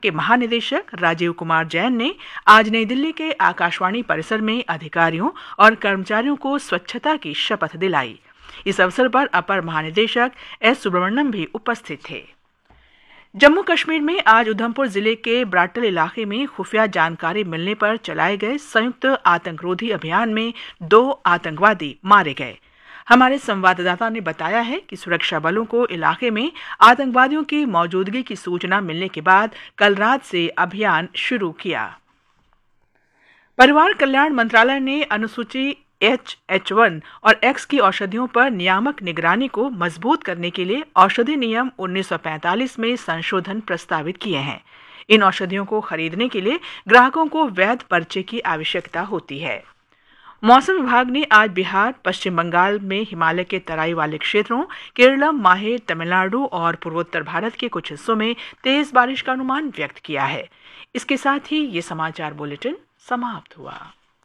के महानिदेशक राजीव कुमार जैन ने आज नई दिल्ली के आकाशवाणी परिसर में अधिकारियों और कर्मचारियों को स्वच्छता की शपथ दिलाई। इस अवसर पर अपर महानिदेशक एस सुब्रमण्यम भी उपस्थित थे। जम्मू कश्मीर में आज उधमपुर जिले के ब्राटल इलाके में खुफिया जानकारी मिलने पर चलाए गए संयुक्त आतंकरोधी अभियान में 2 आतंकवादी मारे गए। हमारे संवाददाता ने बताया है कि सुरक्षा बलों को इलाके में आतंकवादियों की मौजूदगी की सूचना मिलने के बाद कल रात से अभियान शुरू किया। परिवार कल्याण मंत्रालय ने अनुसूची H1 और X की औषधियों पर नियामक निगरानी को मजबूत करने के लिए औषधि नियम 1945 में संशोधन प्रस्तावित किए हैं। इन औषधियों को खरीदने के लिए ग्राहकों को वैध पर्चे की आवश्यकता होती है। मौसम विभाग ने आज बिहार, पश्चिम बंगाल में हिमालय के तराई वाले क्षेत्रों, केरलम, माहे, तमिलनाडु और पूर्वोत्तर भारत के कुछ हिस्सों में तेज बारिश का अनुमान व्यक्त किया है। इसके साथ ही ये समाचार बुलेटिन समाप्त हुआ।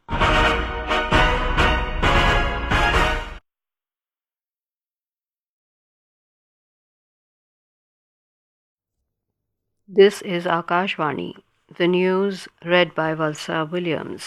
This is Akashvani, the news read by Valsa Williams.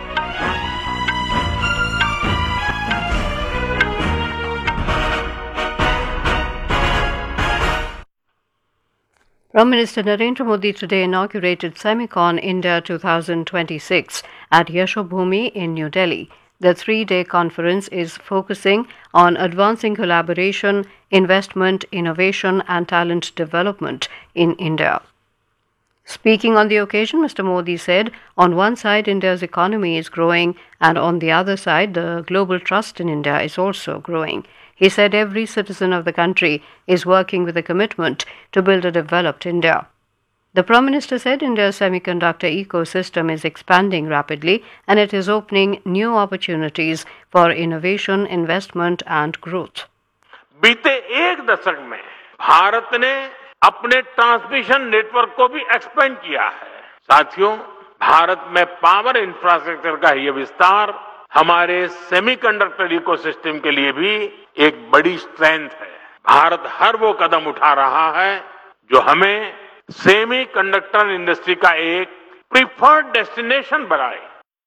Prime Minister Narendra Modi today inaugurated Semicon India 2026 at Yashobhoomi in New Delhi. The 3-day conference is focusing on advancing collaboration, investment, innovation and talent development in India. Speaking on the occasion, Mr. Modi said, on one side India's economy is growing and on the other side the global trust in India is also growing. He said every citizen of the country is working with a commitment to build a developed India. The Prime Minister said India's semiconductor ecosystem is expanding rapidly and it is opening new opportunities for innovation, investment and growth. बीते एक दशक में भारत ने अपने transmission network को भी expand किया है। साथियों, भारत में पावर इंफ्रास्ट्रक्चर का यह विस्तार हमारे सेमीकंडक्टर इकोसिस्टम के लिए भी एक बड़ी स्ट्रेंथ है। भारत हर वो कदम उठा रहा है जो हमें सेमीकंडक्टर इंडस्ट्री का एक प्रीफर्ड डेस्टिनेशन बनाए।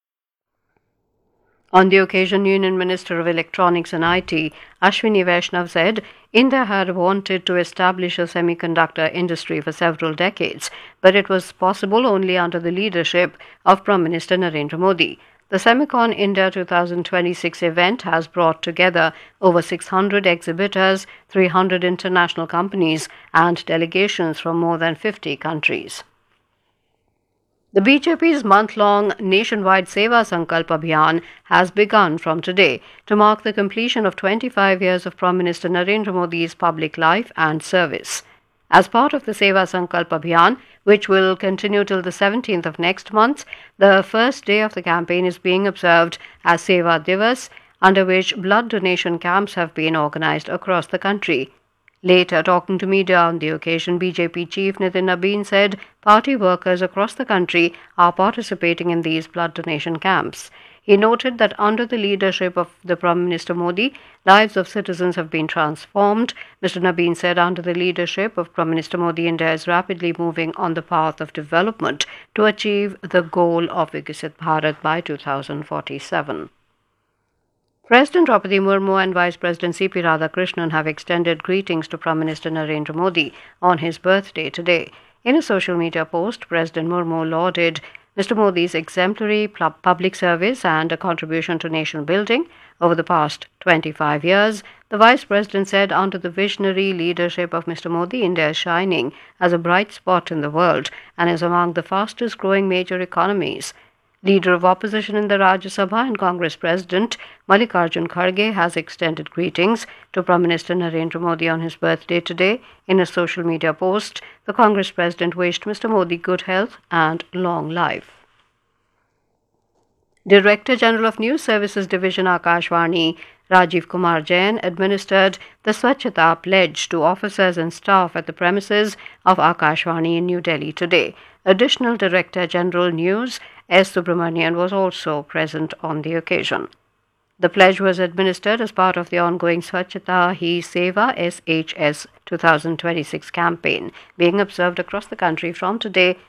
On the occasion, Union Minister of Electronics and IT, Ashwini Vaishnav, said India had wanted to establish a semiconductor industry for several decades, but it was possible only under the leadership of Prime Minister Narendra Modi. The Semicon India 2026 event has brought together over 600 exhibitors, 300 international companies, and delegations from more than 50 countries. The BJP's month-long nationwide Seva Sankalp Abhiyan has begun from today to mark the completion of 25 years of Prime Minister Narendra Modi's public life and service. As part of the Seva Sankalp Abhiyan, which will continue till the 17th of next month, the first day of the campaign is being observed as Seva Divas, under which blood donation camps have been organized across the country. Later, talking to media on the occasion, BJP chief Nitin Nabin said party workers across the country are participating in these blood donation camps. He noted that under the leadership of the Prime Minister Modi, lives of citizens have been transformed. Mr. Nabin said under the leadership of Prime Minister Modi, India is rapidly moving on the path of development to achieve the goal of Viksit Bharat by 2047. President Draupadi Murmu and Vice President C.P. Radhakrishnan have extended greetings to Prime Minister Narendra Modi on his birthday today. In a social media post, President Murmu lauded Mr. Modi's exemplary public service and a contribution to nation building over the past 25 years. The Vice President said under the visionary leadership of Mr. Modi, India is shining as a bright spot in the world and is among the fastest growing major economies. Leader of opposition in the Rajya Sabha and Congress President Mallikarjun Kharge has extended greetings to Prime Minister Narendra Modi on his birthday today. In a social media post, the Congress President wished Mr. Modi good health and long life. Director General of News Services Division Akashvani, Rajiv Kumar Jain, administered the Swachhata pledge to officers and staff at the premises of Akashvani in New Delhi today. Additional Director General News S. Subramanian was also present on the occasion. The pledge was administered as part of the ongoing Swachhata Hi Seva SHS 2026 campaign, being observed across the country from today